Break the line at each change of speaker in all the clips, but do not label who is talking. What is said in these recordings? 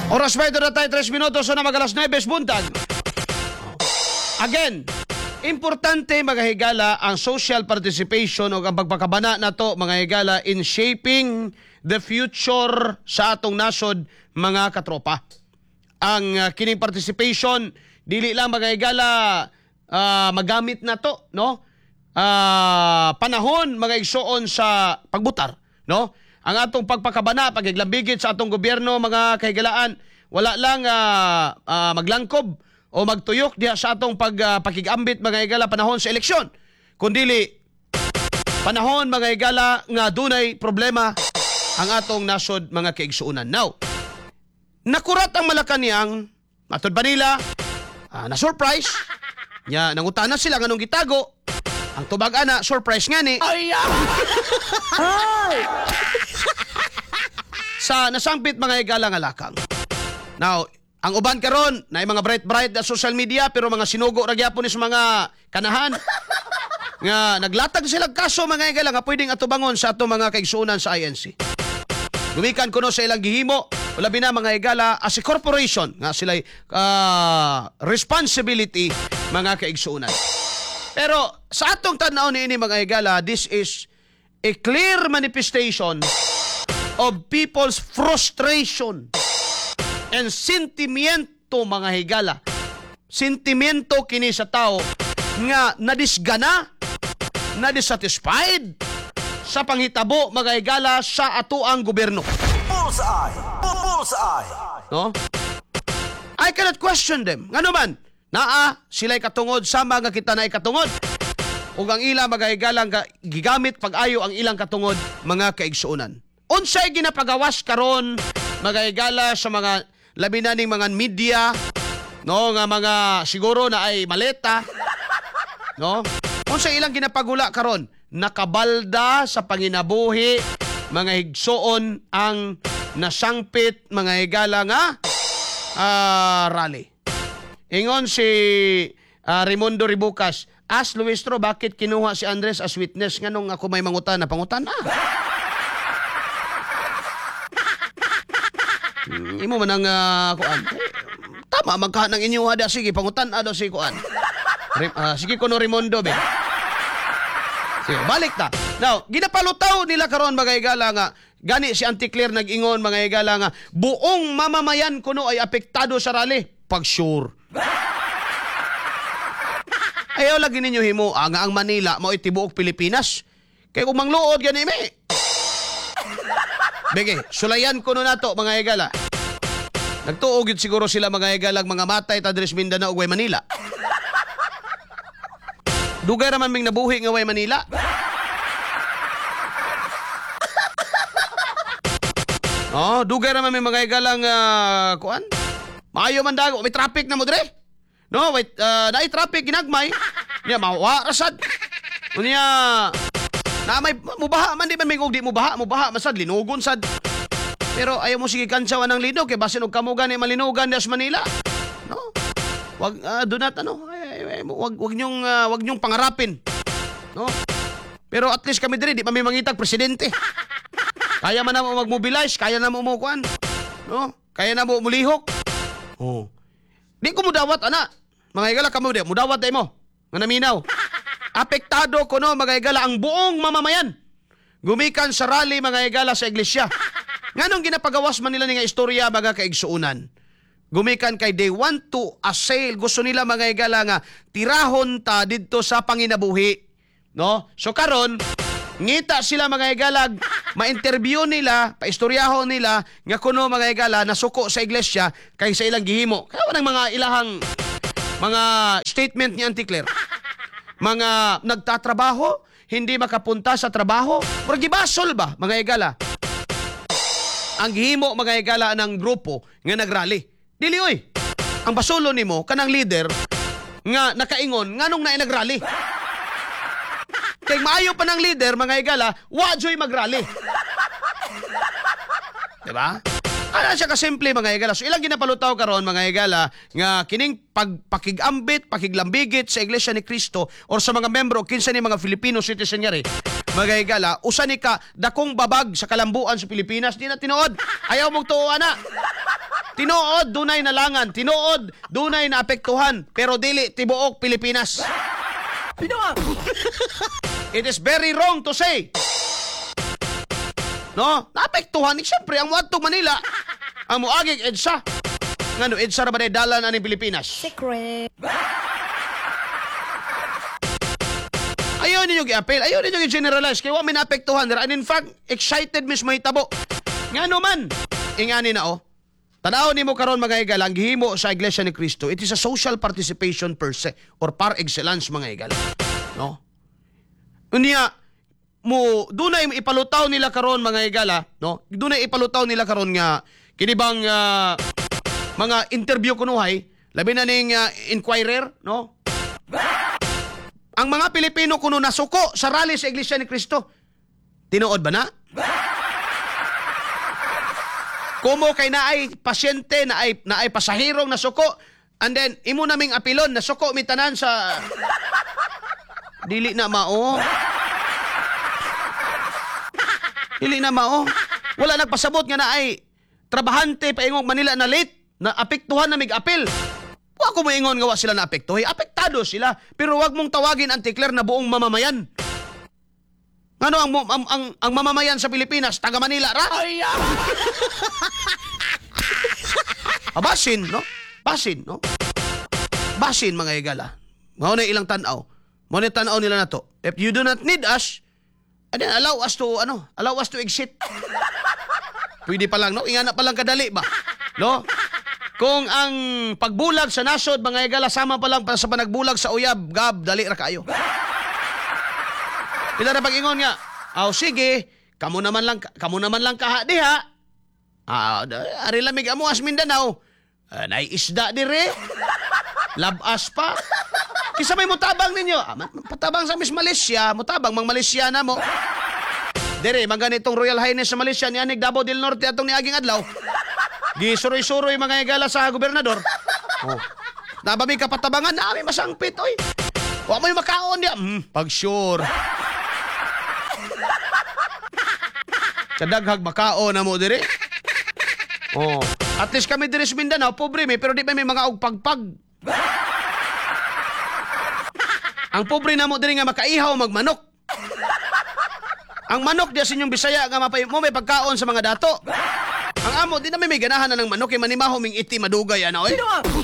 Oras ba ito na tayo 3 minutos so na magalas 9 buntag. Again, importante mga higala ang social participation o ang pagpakabana na to mga higala in shaping the future sa atong nasod mga katropa. Ang kining participation dili lang mga higala magamit na to, no? Panahon mga igsoon sa pagbutar, no? Ang atong pagpakabana, pagiglambigit sa atong gobyerno, mga kahigalaan, wala lang maglangkob o magtuyok diha sa atong pakigambit, mga higala, panahon sa eleksyon. Kundili, panahon, mga higala, nga dunay problema ang atong nasod, mga kaigsuunan. Now, nakurat ang Malacañang, matod ba nila, na-surprise, nangutana sila nganong gitago, ang tubag ana, surprise nga ni. Sa nasangpit mga higala nga lakang. Now, ang uban karon na mga bright na social media pero mga sinugo ra gyapon ni sa mga kanahan. Nga naglatag sila kaso mga higala nga pwedeng atubangon sa ato mga kaigsuunan sa INC. Gumikan kuno sa ilang gihimo, labi na mga higala as a corporation nga sila responsibility mga kaigsuunan. Pero sa atong tanaw niini mga higala, this is a clear manifestation of people's frustration and sentimiento mga higala. Sentimento kini sa tao nga nadisgana, nadissatisfied sa panghitabo mga higala sa atoang gobyerno.
Bullseye! Bullseye!
No? I cannot question them. Ngano man? Sila'y katungod, sama nga kita na ikatungod. Ug ang ilang mga higala gigamit pag-ayo ang ilang katungod mga kaigsuunan. Unsay ginapagawas karon mga higala sa mga labi na ning mga media, no, nga mga siguro na ay maleta, no? Unsay ilang ginapagula karon? Nakabalda sa panginabuhi mga higsuon ang nasangpit mga higala nga rally. Ingon si Raimundo Ribucas, as Luistro, bakit kinuha si Andres as witness nga nung ako may mangutan na pangutan na? Imo man ang kuan. Tama, magkahan ng inyo hada. Sige, pangutan ado si kuan. Sige kuno Raimundo, be. Sige, balik ta. Now, ginapalutaw nila karon mga higala nga, gani si Auntie Claire nag-ingon mga higala nga, buong mamamayan kuno ay apektado sa rally. Pag sure. Ayaw lagi ninyo himo nga ang Manila mao itibuok Pilipinas. Kay kung mangluod gani mi. Bege, sulayan kuno nato mga higala. Nagtuog yun siguro sila mga higala mga matay ta Andres Mindanao ug Manila. Dugay ra man ming nabuhi nga way Manila. Dugay ra man may mga higala nga kuan. Maayo man dago, may traffic na mo dire. No, wait, naay traffic ginagmay. Niya mawa rasad. Unya na may mubaha man di man may ugdi mubaha masad linugon sad. Pero ayaw mo sige kansawan ng linog kay basin og kamo gani malinugan sa Manila. No? Wag do not wag nyong pangarapin. No? Pero at least kami dire di pa may mangitag presidente. Kaya man na mo mag-mobilize, kaya na mo kuan. No? Kaya na mo mulihok. Di ko mudawat, ana. Mga higala, kamo di. Mudawat tayo mo. Nga naminaw. Apektado ko no, mga higala, ang buong mamamayan. Gumikan sa rally, mga higala, sa iglesia. Nganong ginapagawas man nila nga istorya, mga kaigsuunan. Gumikan kay they want to assail. Gusto nila, mga higala, nga tirahon ta dito sa panginabuhi. No? So karon, ngita sila mga higalag, ma-interview nila, pa-istoryahon nila, nga kuno mga higala, nasuko sa iglesia, kay sa ilang gihimo. Kaya ng mga ilahang, mga statement ni Auntie Claire. Mga nagtatrabaho, hindi makapunta sa trabaho, pero gibasol ba, mga higala? Ang gihimo, mga higala, ng grupo, nga nagrally. Dili, oy, ang basulo nimo kanang leader, nga nakaingon, nga nung na nagrally. Kay maayo pa ng leader, mga higala, wadyo'y mag-rally. Diba? Ano siya kasimple, mga higala. So ilang ginapalutaw karon mga higala, nga kining pakigambit, pakiglambigit sa Iglesia ni Cristo or sa mga membro, kinsa ni mga Filipino citizen nga rin, mga higala, usa ni ka dakong babag sa kalambuan sa Pilipinas, di na tinuod. Ayaw mong tuo, ana. Tinuod dunay nalangan, tinuod dunay naapektuhan, pero dili tibuok Pilipinas. It is very wrong to say. No, naapektuhan ni siyempre ang muadtong Manila. Ang muagig EDSA. Ngano EDSA ra ba day dalan ani Pilipinas?
Secret.
Ayaw ninyo i-appeal, ayaw ninyo i-generalize kaya wa may naapektuhan. And in fact, excited mismo hitabo. Ngano man, ingani na tanaw nimo karon mga igala, ang gihimo sa Iglesia ni Cristo, it is a social participation per se or par excellence mga igala. No? Unya mo dunay ipalutaw nila karon mga igala, no? Dunay ipalutaw nila karon nga kini bang mga interview kunuhay, labi na ning inquirer, no? Ang mga Pilipino kuno nasuko sa rally sa Iglesia ni Cristo. Tinuod ba na? Kumo kay naay pasyente, naay pasahirong nasuko, and then imo naming apilon nasuko mi tanan sa dili na mao. Dili na mao. Wala nagpasabot nga naay trabahante paingong Manila na late na apektuhan na mig-apil. Wa ko moingon nga wa sila naapektuhi. Apektado sila, pero wag mong tawagin anti-Claire na buong mamamayan. Ano ang mamamayan sa Pilipinas, taga Manila ra? Basin, no? Basin, no? Basin mga igala. Mao na ilang tanaw. Mao na tanaw nila nato. If you do not need us, then allow us to exit. Pwede pa lang, no? Ingana pa lang kadali ba? No? Kung ang pagbulag sa nasod mga igala sama pa lang sa panagbulag sa uyab, gab dali ra kayo. Ila na pag-ingon nga, sige, kamo naman lang kaha diha. Ari lamig amo as Mindanao. Naiisda dire. Labas pa. Kisa may mutabang ninyo. Patabang sa Miss Malaysia, mutabang mang Malaysia na mo. Dire, maganitong Royal Highness sa Malaysia ni Anig Davao del Norte atong niaging adlaw. Gisuroy-suroy mga igala sa gobernador. Nabami ka patabangan na may masangpit oy. Wa mo makaon dia. Pag sure. Kadaghag makaon na mo dire. At least kami dire sa Mindanao, pobre mi, pero di pa may mga ugpagpag. Ang pobre na mo dire nga makaihaw magmanok. Ang manok diya sa inyong Bisaya nga mo may pagkaon sa mga dato. Ang amo, di na may ganahan na ng manok, manimaho ming iti madugay, ano eh?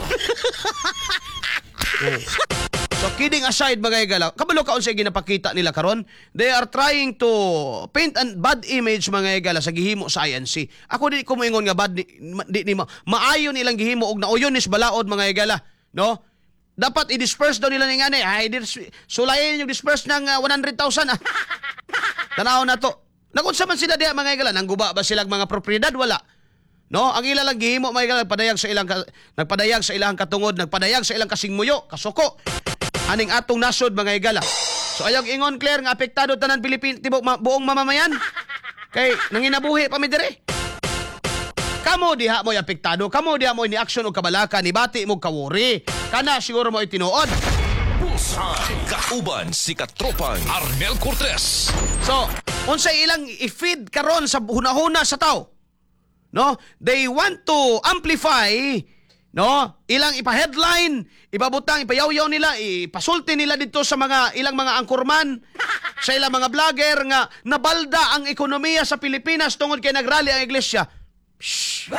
So, kidding aside, mga igala, kabalo kaon sa ginapakita nila karon, they are trying to paint a bad image, mga igala, sa gihimo sa INC. Ako di ko moingon nga bad, maayo nilang gihimo og nauyon is balaod, mga igala, no? Dapat i-disperse daw nila ng sulayin yung disperse ng 100,000, Tanaw na to. Nakunsa man sila diha, mga igala, nangguba ba silang mga propriedad? Wala. No, ang ila lang gihimo mga igala, nagpadayag sa ilang katungod, nagpadayag sa ilang kasingmuyo, kasuko. Aning atong nasod mga igala. So ayaw ingon Claire nga apektado tanan buong mamamayan. Kay nanginabuhi pa mi dire. Kamo diha mo apektado, kamo diha mo ni action og kabalaka, ni bati mo kawori. Kana siguro mo itinuod.
Bullseye. Kauban si katropang Arnel Cortez.
So, unsay ilang i-feed karon sa hunahuna sa tao. No? They want to amplify, no? Ilang ipa-headline, ipabutang, ipayaw-yaw nila, ipasulti nila dito sa ilang mga angkorman, sa ilang mga vlogger nga nabalda ang ekonomiya sa Pilipinas tungod kay nagrally ang iglesia. Shh.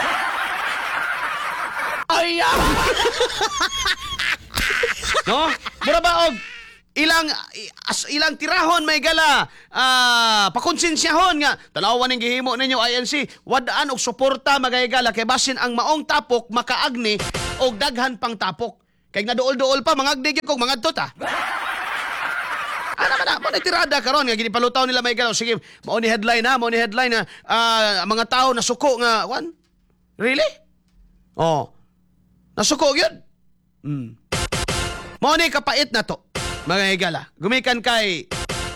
No? Mura ba og ilang tirahon may gala pakonsensyahon nga tanawan ning gihimo ninyo INC wadaan og suporta magayagala kay basin ang maong tapok makaagni og daghan pang tapok kay nga duol-duol pa mangagdi gyud kog mangadto ta. Ano man mo tirada karon nga ginipalutaw nila may gala sige mao ni headline na mga tao nasuko nga wan really nasuko gyud mao ni kapait na to mga igala. Gumikan kay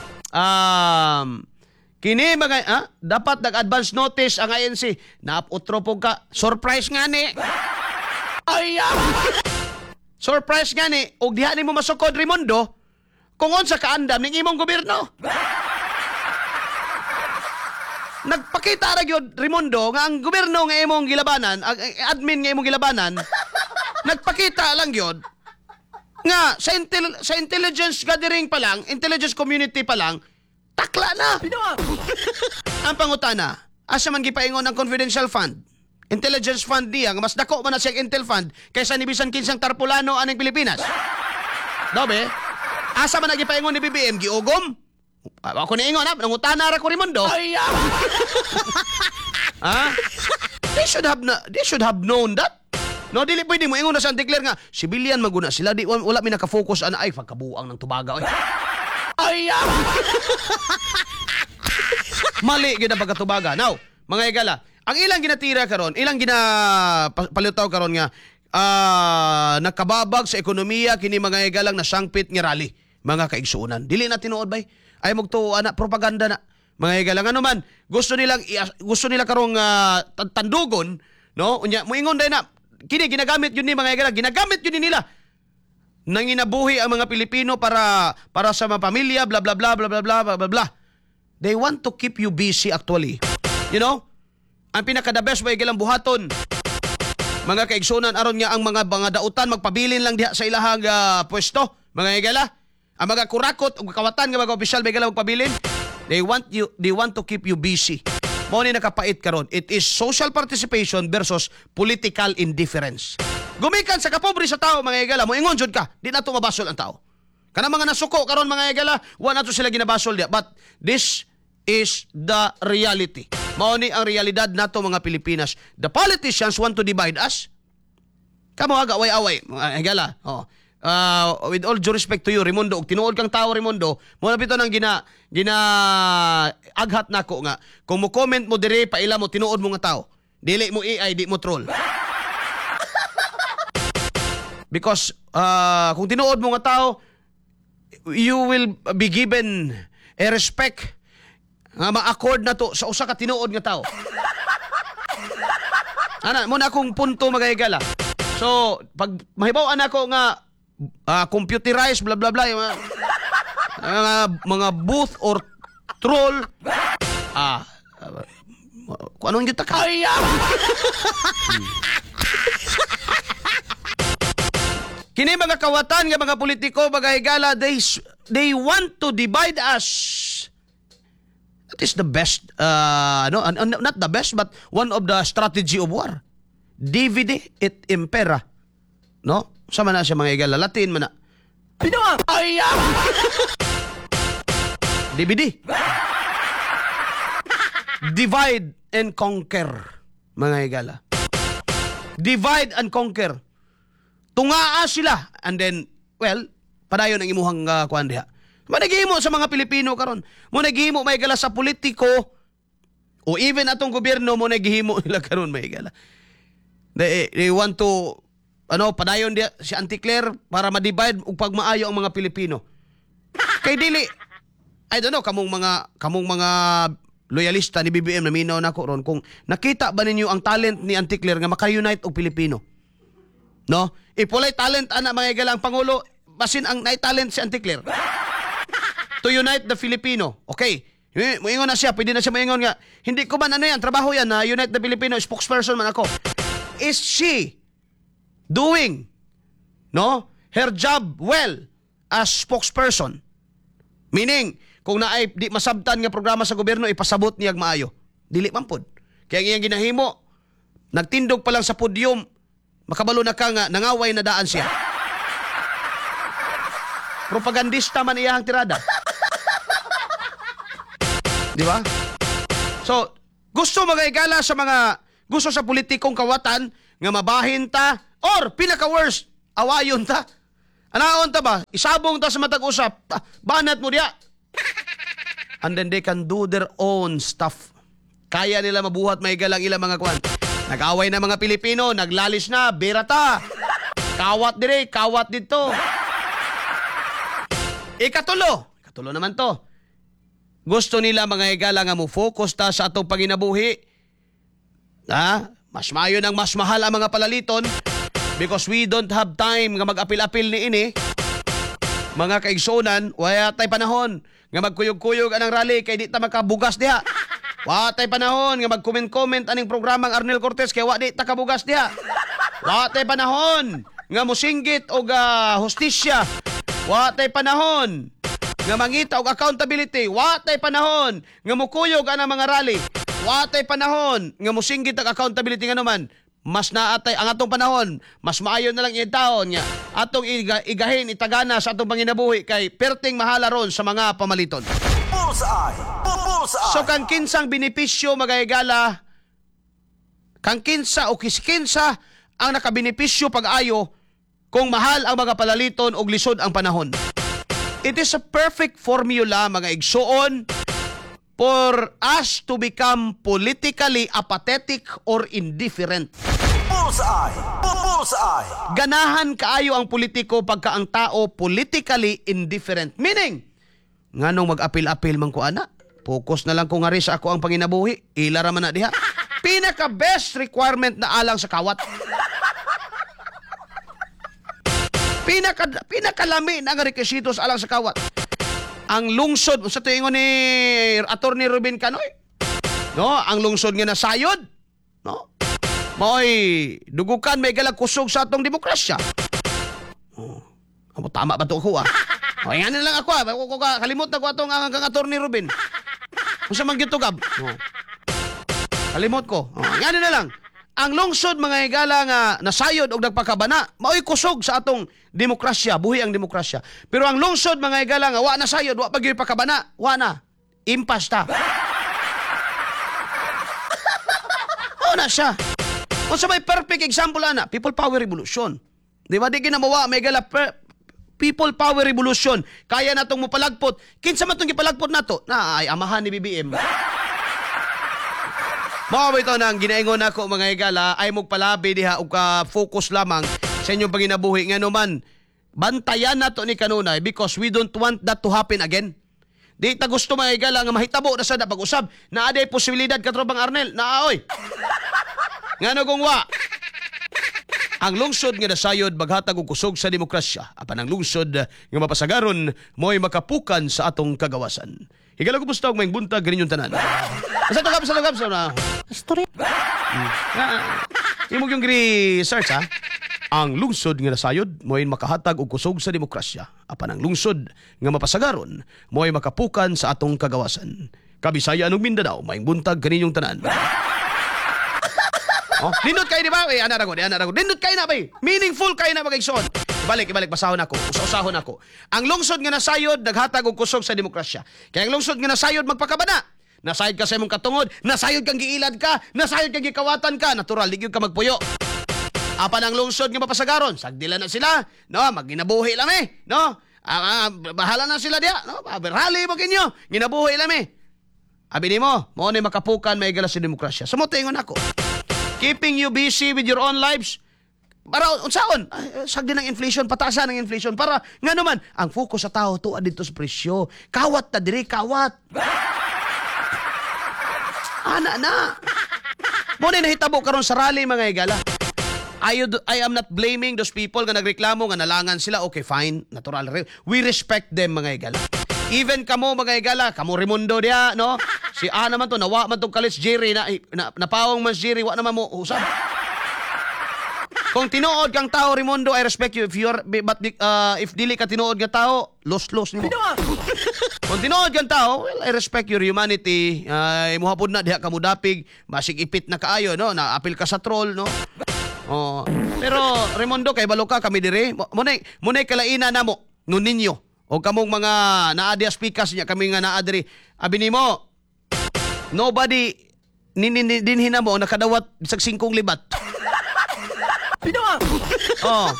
kini mga dapat nag-advance notice ang INC. Naputro po ka. Surprise nga ni. Surprise nga ni. Og diha ni mo masukod Raimundo kung unsa kaandam ning imong gobyerno. nagpakita ra gyud Raimundo nga ang gobyerno nga imong gilabanan, ang admin nga imong gilabanan, nagpakita lang gyud nga sa intelligence gathering pa lang, intelligence community pa lang, takla na. Ang pangutana, asa man gipaingon ang confidential fund? Intelligence fund niya, nga mas dako man na siya Intel fund kaysa ni bisan kinsang tarpulano aning Pilipinas. Dobe, asa man nagipaingon ni BBM, giugom? Ako na ingon, nangutana ra ko Raimundo. Ha? They should have known that. No, dili pwede mo ingon na sa declare nga, civilian maguna sila, di wala mi naka-focus ana ay pagkabuang ng tubaga. Mali gyud ang pagkatubaga. Now, mga igala, ang ilang ginatira karon, ilang palutaw karon nga nakababag sa ekonomiya kini mga igalang nasangpit nga rally, mga kaigsuonan. Dili na tinuod bay. Ay magtuo ana propaganda na. Mga igalang ano man, gusto nila karong tandugon, no? Unya moingon day na kini ginagamit yun ni mga igalang, ginagamit yun ni nila. Nanginabuhi ang mga Pilipino para sa mga pamilya, bla bla bla bla bla bla bla bla. They want to keep you busy actually. You know? Ang pinaka-the best way gilang buhaton. Mga kaigsunan aron nga ang mga dautan magpabilin lang diha sa ilahang pwesto. Mga igala, ang mga kurakot ug kawatan nga mga opisyal may magpabilin. They want to keep you busy. Mao ni nakapait karon. It is social participation versus political indifference. Gumikan sa kapobre sa tao mga igala, moingon jud ka, di na to mabasol ang tao. Kana mga nasuko karon mga igala, wa na to sila ginabasol dia. But this is the reality. Mao ni ang realidad nato mga Pilipinas. The politicians want to divide us. Kamo aga away-away mga igala. Oh. With all due respect to you Raimundo, ug tinuod kang tao Raimundo, mo na bitaw nang gina aghat nako nga kung mo comment mo dire paila mo tinuod mo nga tao. Dili mo AI, di mo troll. Because kung tinuod mo nga tao, you will be given a respect nga ma-accord na to sa usa ka tinuod nga tao. Ana, mo na akong punto magayagala. So, pag mahibaw-an ako nga computerized bla bla bla mga booth or troll kung anong yuta ka. Kini mga kawatan nga mga politiko mga higala, they want to divide us. That is the best not the best but one of the strategy of war. Divide et impera. No? Sama na siya mga higala, Latin man na. DVD. Divide and conquer mga higala. Divide and conquer. Tungaa sila and then well padayon ang imuhang kuan diha. Managihimo sa mga Pilipino karon. Mo nagihimo may gala sa politiko o even atong gobyerno mo nagihimo nila karon may gala. They want to padayon diha si Auntie Claire para ma-divide ug pagmaayo ang mga Pilipino. Kay dili I don't know kamong mga loyalista ni BBM na minaw nako ron kung nakita ba ninyo ang talent ni Auntie Claire nga maka-unite og Pilipino. No? If walay talent ana mga igalang pangulo, basin ang talent si Auntie Claire. To unite the Filipino. Okay. Moingon na siya, pwede na siya moingon nga. Hindi ko man yan, trabaho yan na unite the Filipino, spokesperson man ako. Is she doing her job well as spokesperson? Meaning, kung naay di masabtan nga programa sa gobyerno, ipasabot niyag maayo. Dili man pod. Kaya iyang ginahimo, nagtindog pa lang sa podium, makabalo na ka nga, nangaway na daan siya. Propagandista man iyang tirada. Di ba? So, gusto magaigala sa gusto sa politikong kawatan nga mabahin ta or pinaka-worst, awayon ta. Anaon ta ba? Isabong ta sa matag usap. Banat mo diya. And then they can do their own stuff. Kaya nila mabuhat maigalang ilang mga kwan. Nag-away na mga Pilipino, naglalis na, birata. Kawat dire, kawat dito. Ikatulo naman to. Gusto nila mga higala nga mo focus ta sa atong panginabuhi. Mas maayo nang mas mahal ang mga palaliton because we don't have time nga mag-apil-apil ni ini. Mga kaigsunan, wala tay panahon nga magkuyog-kuyog anang rally kay di ta makabugas diha. Watay panahon nga mag-comment-comment aning programang Arnel Cortez kay wa di takabugas diha. Watay panahon nga musinggit og hustisya. Watay panahon nga mangita og accountability. Watay panahon nga mukuyog ana mga rally. Watay panahon nga musinggit og accountability nga naman. Mas naatay ang atong panahon, mas maayo na lang i-taon nga atong igahin itagana sa atong panginabuhi kay perting mahala ron sa mga pamaliton.
Bullseye. Bullseye.
So kang kinsang benepisyo magayagala, kang kinsa o kiskinsa ang nakabenepisyo pag-ayo kung mahal ang mga palaliton og lisod ang panahon. It is a perfect formula mga igsoon for us to become politically apathetic or indifferent.
Bullseye. Bullseye.
Ganahan kaayo ang politiko pagka ang tao politically indifferent. Meaning, nganong mag-apil-apil man ko ana? Focus na lang ko nga rin sa ako ang panginabuhi. Ila raman na diha. Pinaka-best requirement na alang sa kawat. Pinakalami na nga requisitos alang sa kawat. Ang lungsod, sa tuingon ni Attorney Ruben Canoy, no? Ang lungsod nga nasayod, no? Mo'y dugukan may galag kusog sa atong demokrasya. Oh, tama ba to ako O, yan na lang ako kalimot na ko atong ang Attorney Ruben. Kung sa manggitugab. Oh. Kalimot ko. Oh, yan na lang. Ang lungsod mga higala nga nasayod og nagpakabana, mao'y kusog sa atong demokrasya, buhi ang demokrasya. Pero ang lungsod mga higala nga wa nasayod, wa pagyoy pakabana, wa na. Impas ta. O na siya. Kung sa may perfect example ana, People Power Revolution. Di ba di ginamawa may higala People Power Revolution. Kaya natong mupalagpot. Kinsa man tong gipalagpot nato? Na ay amahan ni BBM. Mao ito nang ginaingon ako mga higala ay magpalabi diha og focus lamang sa inyong panginabuhi nga naman bantayan nato ni kanunay because we don't want that to happen again. Di ta gusto mga higala nga mahitabo na sada pag-usab na aday posibilidad katrobang Arnel na oy. Ngano kung wa ang lungsod nga nasayod maghatag og kusog sa demokrasya apan ang lungsod nga mapasagaron mo'y makapukan sa atong kagawasan. Higala ko busta og may buntag ganinyong tanan. Sa tugab na. Story. Imong yung research ha. Ang lungsod nga nasayod mo'y makahatag og kusog sa demokrasya. Apan ang lungsod nga mapasagaron mo'y makapukan sa atong kagawasan. Kabisayan ug Mindanao may buntag kaninyong tanan. Oh, nindot kayo di ba? Ana rago. Nindot kayo na ba? Meaningful kayo na magigsoon. Ibalik basahon ako. Usahon ako. Ang lungsod nga nasayod naghatag og kusog sa demokrasya. Kaya ang lungsod nga nasayod magpakabana. Nasayod ka sa imong katungod, nasayod kang giilad ka, nasayod kang gikawatan ka, natural di gyud ka magpuyo. Apan ang lungsod nga mapasagaron, sagdila na sila, no, maginabuhi lang no. Bahala na sila diha, no. Rally mo kinyo, ginabuhi lang Abi nimo, mo ni makapukan may galas sa demokrasya. Sumo tingon ako. Keeping you busy with your own lives. Para unsaon? Sagdi ng inflation, pataasan ng inflation para nga naman ang focus sa tao tuwa dito sa presyo. Kawat ta diri, kawat. Ana na. Mo ni nahitabo karon sa rally mga higala. I am not blaming those people nga nagreklamo nga nalangan sila. Okay, fine. Natural. We respect them mga higala. Even kamo mga higala, kamo Raimundo diya, no? Si A naman to, nawa man tong kalis Jerry na napawong man Jerry, wa naman mo usab. Kung tinuod kang tao Raimundo, I respect you. If dili ka tinuod nga tao, lost nimo. Kung tinuod kang tao, well, I respect your humanity. Muhapod na diha ka mo dapig, basig ipit na kaayo, no? Naapil ka sa troll, no? Oh, pero Raimundo kay balo ka kami dire. Munay kalaina namo no ninyo. O kamong mga naadi speakers niya kami nga naa diri. Abi nimo, nobody dinhin mo nakadawat bisag 5 libat. Oh.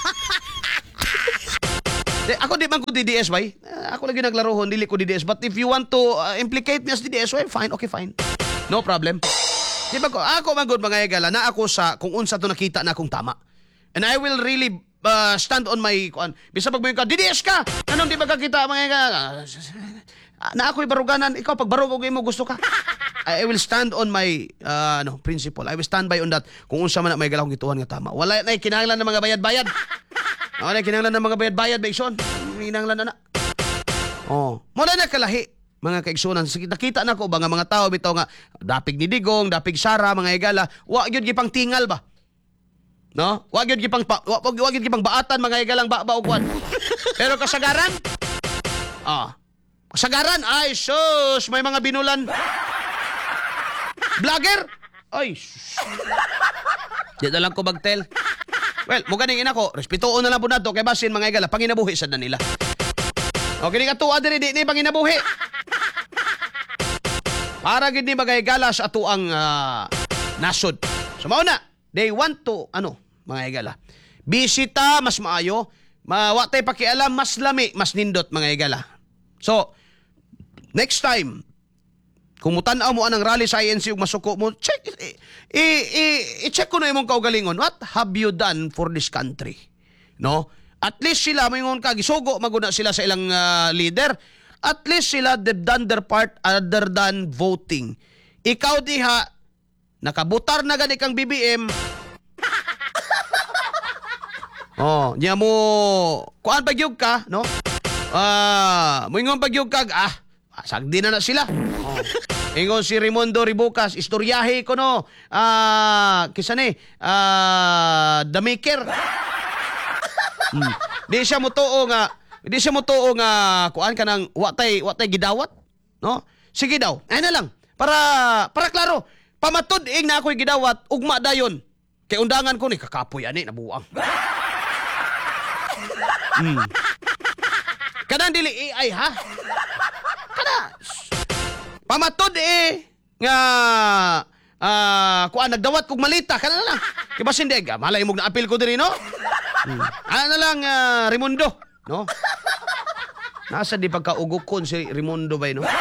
Ako di man ko DDS bay. Ako lagi naglarohon dili ko DDS, but if you want to implicate me as DDS, well, fine, okay, fine. No problem. Di ba ko ako magud mga higala na ako sa kung unsa to nakita na akong tama. And I will really stand on my bisa pag ka DDS ka anong di ba kakita mga na ako'y baruganan ikaw pag barug og imo gusto ka I will stand on my principle. I will stand by on that kung unsa man may galahong gituhan nga tama wala na kinahanglan ng mga bayad-bayad wala kinahanglan ng mga bayad-bayad baison kinahanglan na mo na kalahi mga kaigsunan. Nakita na ko ba nga mga tao bitaw nga dapig ni Digong, dapig Sara, mga higala, wa gyud gipang tingal ba? No? Wa gyud gipang baatan mga higalang ba ugwan. Pero kasagaran? Kasagaran ay sus, may mga binulan. Vlogger? Ay, sus. Di na lang ko magtel. Well, mo ganing ina ko, respetuon na lang po nato kay basin mga higala, panginabuhi sad na nila. Okay, di ka tuwa diri di panginabuhi. Para gid ni magahigala sa ato ang nasod. So mao na, they want to mga higala. Bisita mas maayo, wa tay pakialam mas lami, mas nindot mga higala. So next time kung mutan-aw mo anang rally sa INC ug masuko mo, check i-check ko na imong kaugalingon. What have you done for this country? No? At least sila moingon ka gisugo maguna sila sa ilang leader. At least sila they've done their part other than voting. Ikaw diha nakabutar na gani kang BBM. Nya mo kuan pagyug ka, no? Moingon pagyug kag sagdi na sila. Ingon si Raimundo Ribucas, istoryahe ko no. Kisa ni the maker. Di siya mutuo nga kuan ka ng watay gidawat, no? Sige daw. Ay na lang. Para klaro. Pamatud ing na ako'y gidawat ugma dayon. Kay undangan ko ni kakapoy ani nabuang. Kanang dili AI ha. Kana pamatod nga kuan nagdawat kog malita kana na lang. Kay basin deg malay mo na apil ko diri no. Ano na lang Raimundo, no? Nasa di pagkaugukon si Raimundo bay no.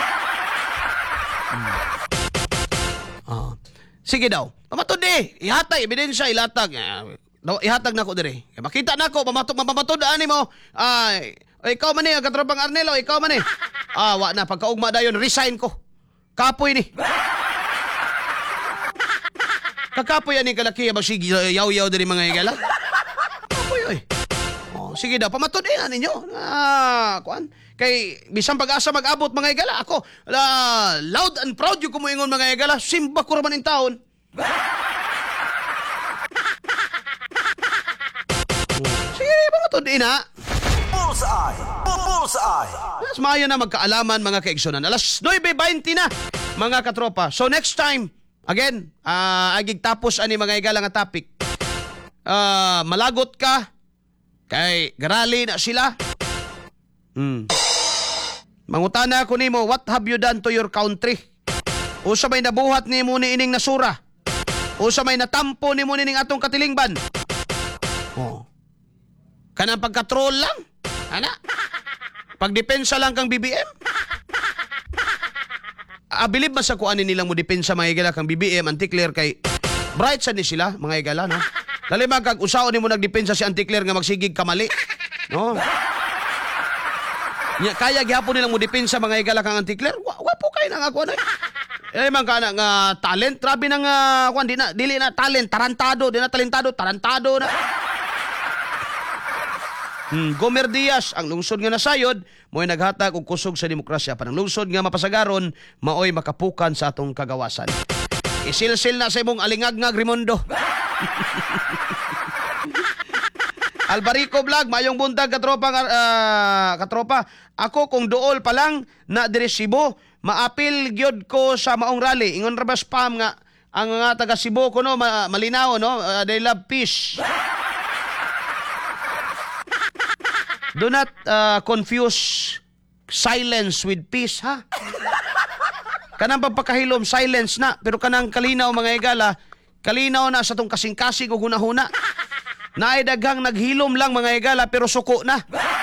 Sige daw. Pamatod ihatag ebidensya ilatag. Ihatag na ko diri. Kay makita na ko mamatod ani mo. Ikaw man ni katropang Arnelo, ikaw man ni. Wa na pagkaugma dayon resign ko. Kapoy ni. Kakapoy ani kalaki ba sige yaw-yaw diri mga higala. Kapoy oy. Sige daw pamatod ninyo. Kuan. Kay bisan pag-asa mag-abot mga higala ako. Loud and proud yung kumuingon mga higala. Simba ko raman in taon. Sige, pamatod na.
Bullseye! Bullseye!
Alas maayo na magkaalaman mga kaigsunan. Alas 9:20 na mga katropa. So next time, again, agig tapos ani mga higala nga topic. Malagot ka kay garali na sila. Mangutana ko nimo, what have you done to your country? Usa may nabuhat nimo ni ining nasura? Usa may natampo nimo ni ning atong katilingban? Kanang pagkatrol lang? Ana? Pagdepensa lang kang BBM? Abilib ba sa kuanin nilang mo depensa mga higala kang BBM, Anticlear kay bright sa ni sila mga higala, no? Lalimag kag usaon nimo nagdepensa si Anticlear nga magsigig kamali, no? Nya kaya gyapon nilang mo depensa mga higala kang Anticlear. Wa po kay nang ako na. Man kana nga talent, grabe nang kuan dili na talent, tarantado na. Gomer Diaz, ang lungsod nga nasayod, mo'y naghatag og kusog sa demokrasya. Panang lungsod nga mapasagaron, maoy makapukan sa atong kagawasan. Isilsil na sa imong alingag-ngag Raimundo. Albarico Vlog, mayong buntag katropa. Ako kung duol pa lang na diri Cebu, maapil gyud ko sa maong rally. Ingon ra ba spam nga ang nga taga Cebu ko no malinaw no, they love peace. Do not confuse silence with peace, ha? Kanang pagpakahilom, silence na. Pero kanang kalinaw, mga higala, kalinaw na sa tong kasing-kasing o hunahuna. Naay daghang naghilom lang, mga higala, pero suko na.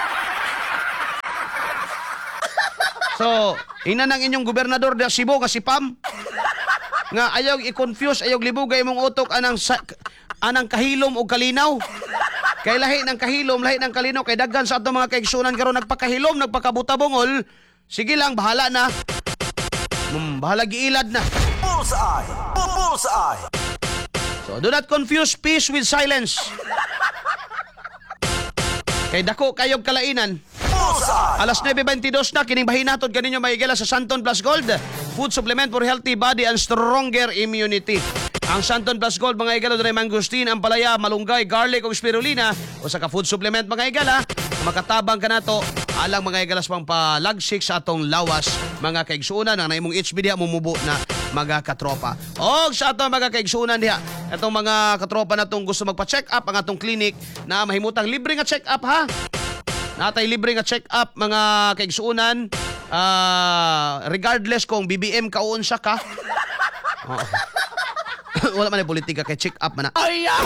So, ina ng inyong gobernador de Cebu, nga si Pam, nga ayaw i-confuse, ayaw libugay mong utok anang kahilom o kalinaw. Kay lahi ng kahilom, lahi ng kalinaw, kay daghan sa atong mga kaigsunan karon nagpakahilom, nagpakabutabongol. Sige lang, bahala na. Bahala giilad na.
Bullseye! Bullseye!
So, do not confuse peace with silence. Kay dako kayog kalainan.
Bullseye!
Alas 9:22 na kining bahinatod kaninyo maigala sa Santon Plus Gold, food supplement for healthy body and stronger immunity. Ang Santon Plus Gold mga igala dunay mangustin, ampalaya, malunggay, garlic ug spirulina o sa ka food supplement mga igala, makatabang ka nato alang mga igalas pang palagsik sa atong lawas mga kaigsuonan ang naimong HB diha mumubo na mga katropa. O sa atong mga kaigsuonan diha, atong mga katropa natong gusto magpa-check up ang atong clinic na mahimutang libre nga check up ha. Natay libre nga check up mga kaigsuonan regardless kung BBM ka o unsa ka. Oo. Wala man ay politika kay check up man na.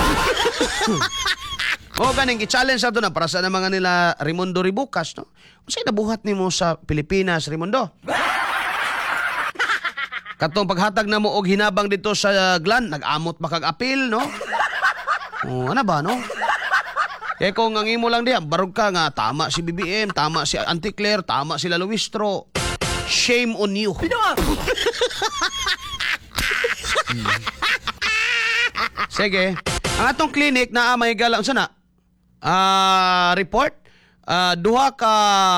O ganing i-challenge ato na para sa mga nila Raimundo Ribucas, no? Unsay nabuhat nimo sa Pilipinas, Raimundo? Katong paghatag na mo og hinabang dito sa Glan, nag-amot ba kag apil, no? O ano ba, no? Kaya kung ang imo lang diyan, barog ka nga, tama si BBM, tama si Auntie Claire, tama sila Luistro. Shame on you. Sige. Ang atong clinic na may gala unsa na? Report duha ka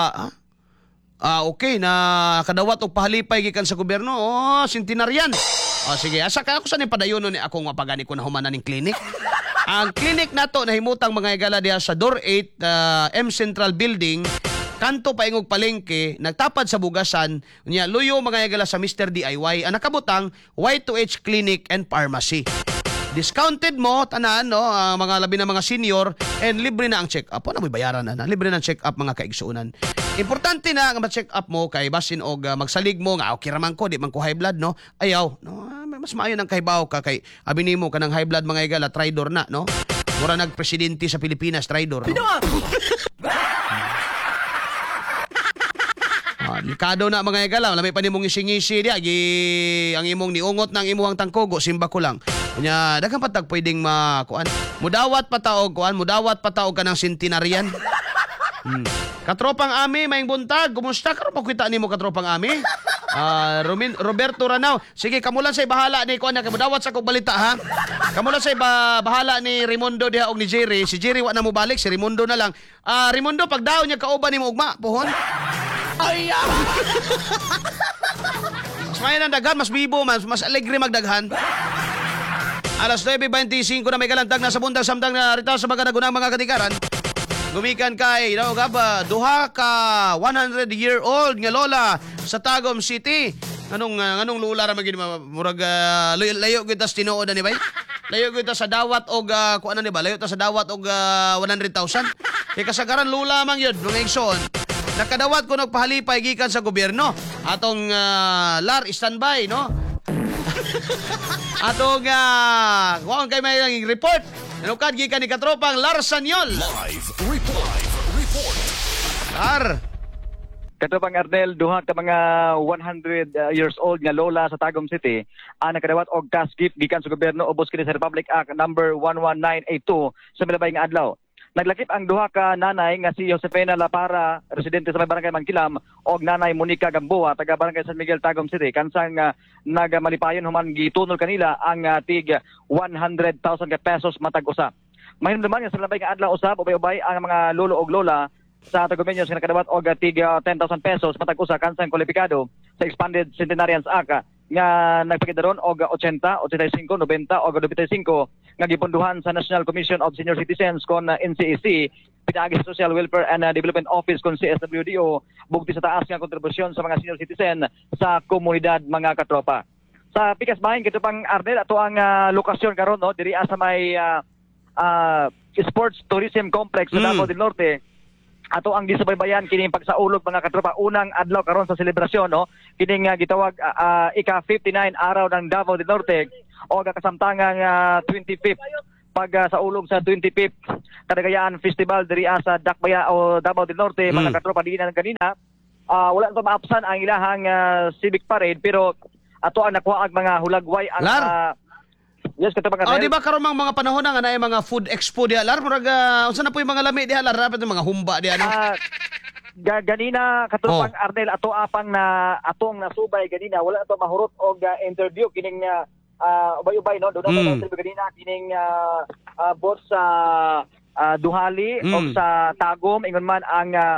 okay na kadawat og pahalipay gikan sa gobyerno. Oh, centenarian. Sige, asa ka ako sa ni padayon ni akong mapagani ko na human ning clinic. Ang clinic nato nahimutang mga igala diha sa Door 8 M Central Building, kanto paingog palengke, nagtapad sa bugasan, nya luyo mga igala sa Mr. DIY, ang nakabutang Y2H Clinic and Pharmacy. Discounted mo, tanan, no, mga labi na mga senior, and libre na ang check-up. Ano mo'y bayaran na? Libre na ang check-up mga kaigsuunan. Importante na nga ma-check-up mo kay basin og magsalig mo nga, okay raman ko, di man ko high blood, no? Ayaw, no? Mas maayo ng kahibaw ka kay abinimo ka ng high blood mga igala, traidor na, no? Mura nagpresidente sa Pilipinas, traidor. No? Likado na mga igala, lamay pa nimong isingisi diya, ang imong niungot ng imuhang tangkogo, simba ko lang. Kanya, daghang patag pwedeng makuan. Mudawat pataog kuan, mudawat pataog ka ng centenarian. Katropang Ami, maing buntag, kumusta ka ro kita nimo katropang Ami? Roberto Ranao, sige kamulan say bahala ni kuan, mudawat sa kog balita ha. Kamulan say bahala ni Raimundo diha og ni Jerry. Si Jerry wa na mo balik, si Raimundo na lang. Raimundo pagdaw niya kauban nimo ugma, pohon. Ay! Mas mayan ang daghan, mas bibo, mas alegre magdaghan. Alas 9:25 na may kalantag na sa bundang samtang na rita sa mga nagunang mga katikaran. Gumikan kay duha ka 100-year-old nga lola sa Tagum City. Anong lula ra magin murag layo kita sa tinuod ni bay. Layo kita sa dawat og kuan ni ba? Layo ta sa dawat og 100,000. Kay kasagaran lula man yun, mga igsoon. Nakadawat ko nagpahalipay gikan sa gobyerno. Atong LAR standby, no? Atong kuan kay may report. Nukad gikan ni katropang LAR Sanyol.
Live report.
LAR.
Katropang Arnel, duha ka mga 100 years old nga lola sa Tagum City ang nakadawat og cash gift gikan sa gobyerno ubos kini sa Republic Act number 11982 sa milabay nga adlaw. Naglakip ang duha ka nanay nga si Josefina Lapara, residente sa may barangay Mangkilam, og nanay Monica Gamboa, taga barangay San Miguel, Tagum City. Kansang nagmalipayon human gitunol kanila ang tig 100,000 pesos matag usa. Mahinumduman nga sa labay nga adlaw usab ubay-ubay ang mga lolo og lola sa Tagumeños nga nakadawat og tig 10,000 pesos matag usa kansang kwalipikado sa Expanded Centenarians Act nga nagpakita ron og 80, 85, 90 o 95 nga gipunduhan sa National Commission of Senior Citizens kon NCEC, pinaagi sa Social Welfare and Development Office kon CSWDO, bugti sa taas nga kontribusyon sa mga senior citizen sa komunidad mga katropa. Sa pikas bahin kito pang Arnel ato ang lokasyon karon no diri sa may Sports Tourism Complex sa Davao del Norte. Ato ang gisubaybayan kining pagsaulog mga katropa unang adlaw karon sa selebrasyon no kining gitawag ika 59 araw ng Davao del Norte o kasamtangang 25th pag saulog sa 25th Kadagayaan Festival diri sa Dakbaya o Davao del Norte mga katropa dinhi na kanina wala to maapsan ang ilahang civic parade pero ato ang nakuha ang mga hulagway ang yes,
di ba karon mga panahon nga na mga food expo diha lar murag unsa na po yung mga lami diha lar dapat mga humba diha no.
Ganina katupang Arnel ato apang na atong nasubay ganina wala to mahurot og interview kining ubay-ubay no do na ganina kining boss sa Duhali o sa Tagum ingon man ang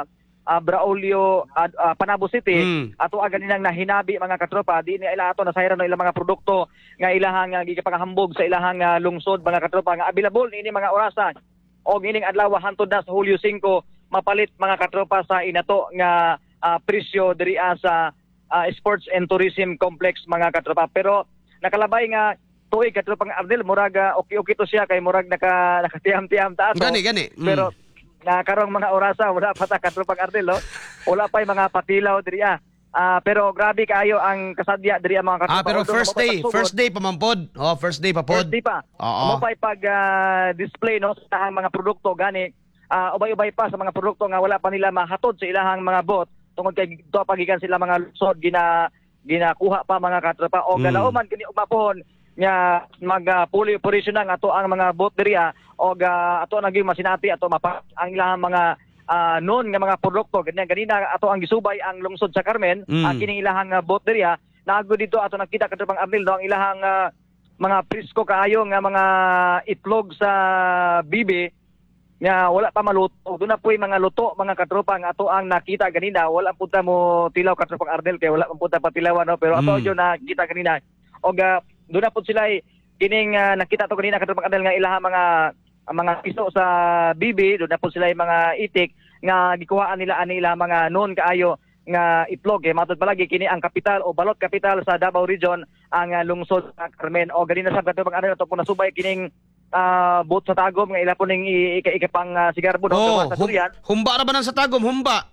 Braulio Panabo City ato ganinang nahinabi mga katropa di ni ila ato nasayran no ilang mga produkto nga ilahang gipanghambog sa ilahang lungsod mga katropa nga available ini mga orasa og ining adlaw hantod na sa Hulyo 5 mapalit mga katropa sa inato nga presyo diri sa Sports and Tourism Complex mga katropa. Pero nakalabay nga tuig katropang Ardel murag okay to siya kay murag nakatiyam-tiyam ta ato.
Gani.
Pero karong mga orasa wala pa ta katropang Ardel no. Wala pa mga patilaw diri pero grabe kaayo ang kasadya diri mga katropa.
Pero first day pamampod. First day pa pod.
First day pa.
Oo.
Mo pay pag display no sa tahang mga produkto gani ubay-ubay pa sa mga produkto nga wala pa nila mahatod sa ilahang mga bot tungod kay to pagikan sila mga lusod ginakuha pa mga katropa o galauman kini umapon nga mag operation ang ato ang mga bot diriya o ato naging masinati ato mapa ang ilang mga noon nga mga produkto ganina ato ang gisubay ang lungsod sa Carmen ang kining ilahang bot diriya naagdo dito ato nakita katropang Ardel no ang ilahang mga presko kaayo nga mga itlog sa bibi nga wala pa maluto doon na po'y mga luto mga katropa nga ato ang nakita ganina wala punta mo tilaw katropang Ardel kay wala punta pa tilawan no pero ato yun nakita ganina og doon na po sila kining nakita to kanina katropang Ardel nga ilaha mga piso sa bibi doon na po sila mga itik nga gikuhaan nila anila mga noon kaayo nga itlog matod palagi kini ang kapital o balot kapital sa Davao Region ang lungsod sa Carmen o ganina sa katropang Ardel to po nasubay kining bot sa tagom nga ila po ning ikapang sigarbo no sa Durian.
Humba ra ba nang sa tagom humba?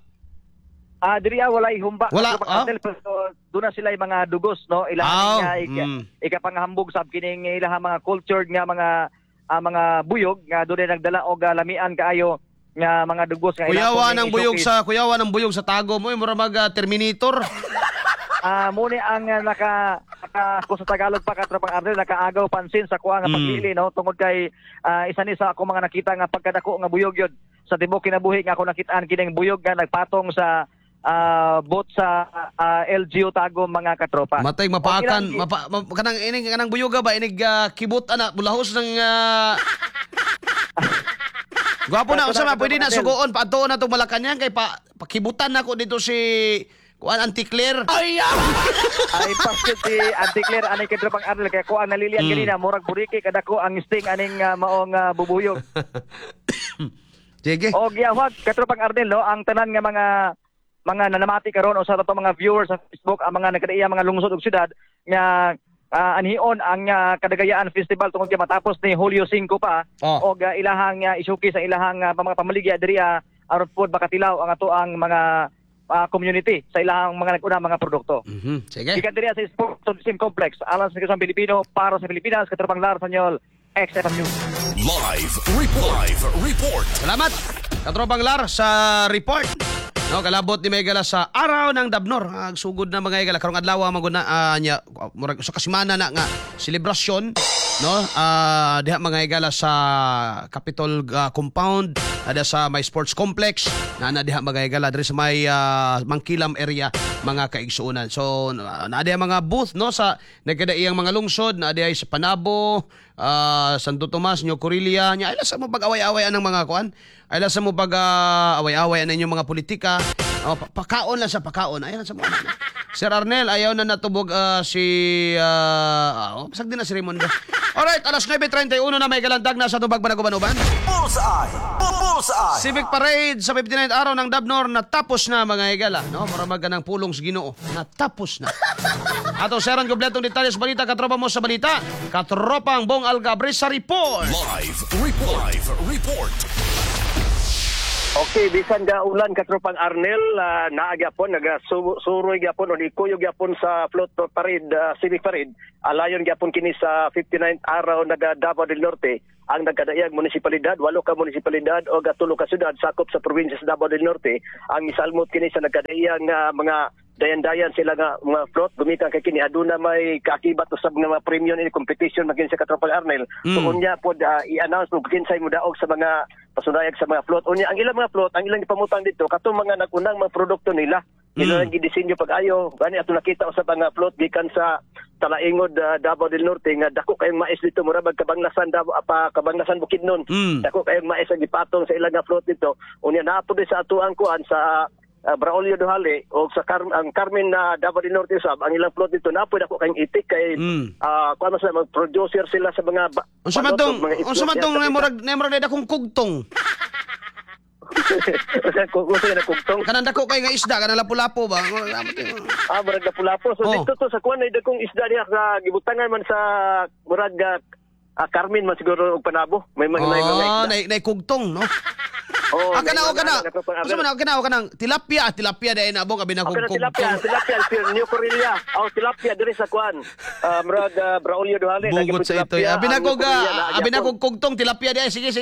Diriya walay humba
wala
pero doon na sila mga dugos no ilahan ikapanghambog sab kining ilaha mga cultured nga mga buyog nga doon nagdala og lamian kaayo nga mga dugos nga
kuyawa ng buyog sa tagom oy mura mag Terminator.
Muna ang kung sa Tagalog pa katropang Ardel nakaagaw pansin sa kuha nga pagpili no tungod kay isa ni sa ako mga nakita nga pagkadako nga buyog yun sa tibuok kinabuhi nga ako nakitaan kining buyog nga nagpatong sa bot sa LGU Tagum mga katropa.
Matay mapaakan kanang ining kanang buyoga ba inig kibot ana bulahos ng Gwapo na usama pwede na sugoon paadto na tong Malacañang kay pakibutan nako dito si kuan Anticlair. Ay
pasto si Anticlair anay katropang Ardel kay ko ang nalilian ganina murag buriki kadako ang sting aning maong bubuyog.
Sige.
O giyawag katropang Ardel no ang tanan nga mga nanamati karon o sa ato mga viewers sa Facebook ang mga nagkadaiya mga lungsod ug syudad nga anhion ang Kadagayaan Festival tungod kay matapos ni Hulyo 5 pa og ilahang i-showcase ang ilahang mga pamaligya diri aron pod bakatilaw ang ato ang mga community sa ilahang mga naguna mga produkto.
Sige.
Gikan diri sa Sports Tourism Complex alang sa isang Pilipino para sa Pilipinas katropang Lar Sanyol XFM News.
Live report.
Salamat katropang Lar sa report. No, kalabot ni Megala sa araw ng Dabnor. Sugod na mga igala karong adlaw maguna nya murag sa kasimana na nga selebrasyon no diha mga igala sa Capitol compound ada sa may sports complex na diha mga igala diri sa may Mangkilam area mga kaigsuonan. So na diha mga booth no sa nagkadaiyang mga lungsod na diha sa Panabo, Santo Tomas, New Corilla nya ila sa mo pag-away-away anang mga kuan. Ila sa mo pag away-away ang inyong mga politika. Pakaon lang sa pakaon. Ayan sa mga. Sir Arnel, ayaw na natubog si pasag din na si Raymond. Alright, alas 9:31 na may kalandag na sa tubag Banaguban-uban.
Bullseye.
Civic Parade sa 59th araw ng Dabnor natapos na mga igala. No? Maramag ng pulong sa Ginoo. Natapos na. Ato seran kompletong detalye sa balita. Katropa mo sa balita. Katropang Bong Algabre sa report.
Live report.
Okay, bisan ga ulan katropang Arnel, naagyapon, nagasuroy gyapon o ikuyo gyapon sa float parade, civic parade. Alayon gyapon kini sa 59th araw naga Davao del Norte. Ang nagkadaiyang munisipalidad, 8 ka munisipalidad o 3 ka syudad sakop sa probinsya sa Davao del Norte. Ang isalmot kini sa nagkadaiyang mga dayan-dayan sila nga mga float gumikan kay kini aduna may kaakibat usab nga mga premium in competition magin sa katropang Arnel. So unya pod i-announce mo kinsay mo daog sa mga pasunayag sa mga float. Unya ang ilang mga float, ang ilang ipamutang dito katong mga nagunang mga produkto nila. Ilang gidisenyo pag-ayo, gani ato nakita usab ang float gikan sa Talaingod Davao del Norte nga dako kayong mais dito mura Kabanglasan Kabanglasan Bukidnon. Dako kayong mais ang gipatong sa ilang nga float dito. Unya naa po sa atuang kuan sa Braulio Duhale o sa ang Carmen na Davao del Norte sab ang ilang float dito na po dako kayong itik kay kuan mas mag-producer sila sa mga
Unsa man tong nemorag na akong kugtong.
Kung na kugtong.
Kanang dako kay nga isda kanang lapu-lapo ba?
Murag na pulapo. So dito to sa kuan ay dakong isda diha sa gibutangan man sa murag Carmen man siguro og Panabo. May mga
na kugtong, no?
Oh,
kanang tilapia dai na abong abi na kugtong.
Tilapia New Corilla. Tilapia diri sa kuan. Murag Braulio Duhale
bugot sa ito. Abi na kugtong tilapia dai. Sige.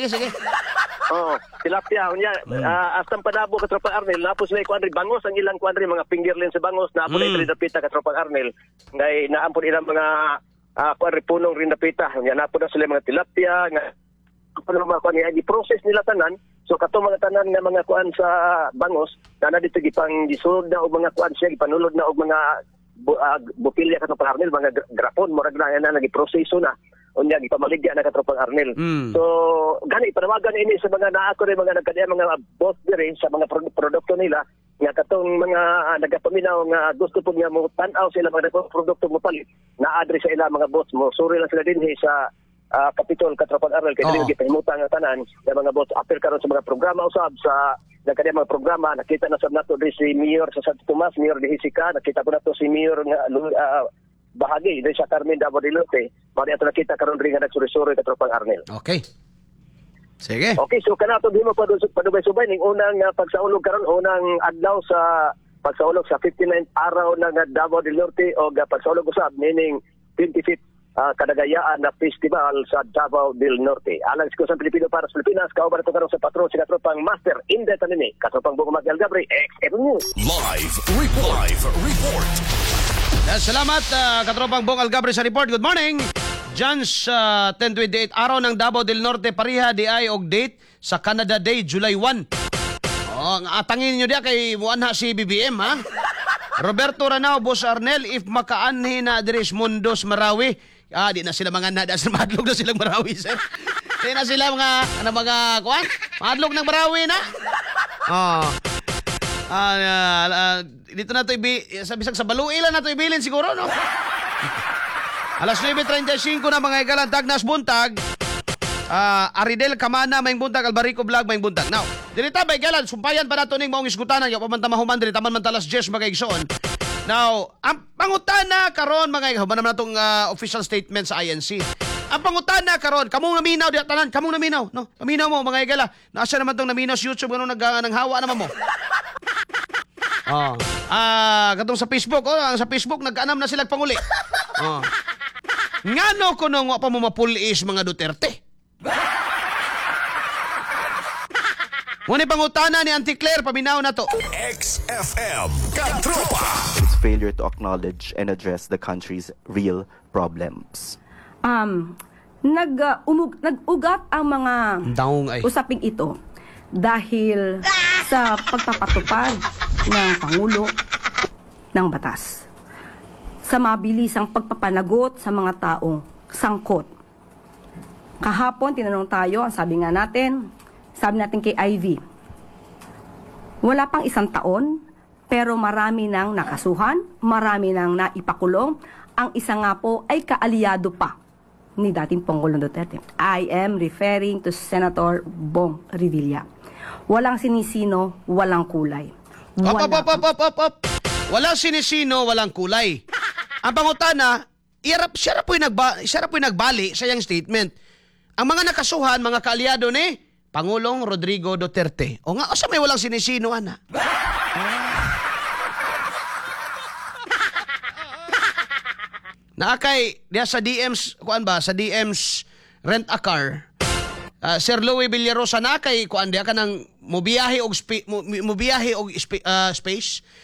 Tilapia unya asam Panabo ka Tropang Arnel napos may kuan ri bangos ang ilang kuan ri mga fingerlin sa bangos na apon ri dapita ka Tropang Arnel ngay naampon ilang mga kuan ri punong ri dapita unya napon na sila mga tilapia nga apon mga kuan ni process nila tanan so kato mga tanan nga mga kuan sa bangos na dito gipang gisulod na og mga kuan siya gipanulod na og mga bupilya ka Tropang Arnel mga grapon murag na nagi-proseso na unya gipamaligya na ka Tropang Arnel. So gani panawagan ini sa mga naako rin mga nagkadya mga boss diri sa mga produkto nila nga katong mga nagapaminaw nga gusto po nga mo tan-aw sila mga produkto mo palit na address sa ila mga boss mo suri lang sila dinhi sa Capitol ka Tropang Arnel kay dili gipahimutan nga tanan nga mga boss apil karon sa mga programa usab sa nagkadya mga programa nakita na sab nato diri si Mayor sa Santo Tomas Mayor de Jessica nakita ko nato si Mayor nga bahagi din sa Carmen Davao del Norte. Mari ato nakita karon ring nga nagsuri-suri ka Tropang Arnel.
Okay. Sige.
Okay, so kanato dimo padubay-subay ning unang pagsaulog karon unang adlaw sa pagsaulog sa 59th araw ng Davao del Norte o pagsaulog usab meaning 25th kadagayaan na festival sa Davao del Norte. Alang sa Pilipino para sa Pilipinas, kauban ito karon sa patron si Katropang Master Inde Tanini, Katropang Bugumag Algabre, XM News.
Live report.
Salamat, Katropang Bong Algabre sa report. Good morning. John's 1028, araw ng Davao del Norte, pariha di ay og date sa Canada Day, July 1. Atangin nyo diya kay muanha si BBM, ha? Roberto Ranao, Boss Arnel, if makaanhi na Adres Mundos Marawi, di na sila mga nada sa madlog na silang Marawi, sir. Di na sila mga kuwan? Madlog ng Marawi na. Dito na ito bisag sa baluilan na ito ibilin siguro, no? Alas 9:35 na mga igalan Tagnas buntag. Aridel Kamana maing buntag Albarico Vlog maing buntag. Now, dinita ba igalan sumpayan pa nato ning maong isgutanan ya pamanta mahuman diri taman man talas 10 mga igsoon. Now, ang pangutana karon mga igsoon naman natong official statement sa INC. Ang pangutana karon kamong naminaw di tanan, kamong naminaw, no? Paminaw mo mga igala. Nasa naman tong naminaw sa YouTube ngano nanghawa naman mo. Katong sa Facebook, sa Facebook nagkaanam na sila panguli. Ngano kuno nga pa mo mapulis mga Duterte? Muna pangutana ni Auntie Claire, paminaw na to.
XFM Katropa.
Its failure to acknowledge and address the country's real problems.
Nag-ugat ang mga usaping ito dahil sa pagpapatupad ng Pangulo ng batas. Sa mabilisang pagpapanagot sa mga taong sangkot. Kahapon, tinanong tayo, ang sabi natin kay Ivy, wala pang 1 taon, pero marami nang nakasuhan, marami nang naipakulong, ang isa nga po ay kaalyado pa ni dating Pangulong Duterte. I am referring to Senator Bong Revilla. Walang sinisino, walang kulay.
Walang sinisino, walang kulay. Ang pangutana, siya na po'y nagbali sa iyang statement. Ang mga nakasuhan, mga kaalyado ni Pangulong Rodrigo Duterte. O nga, asa may walang sinisino, ana? Naakay, diya sa DMs, sa DMs rent a car, Sir Louie Villarosa na kay kuan diya kanang mobiyahe og space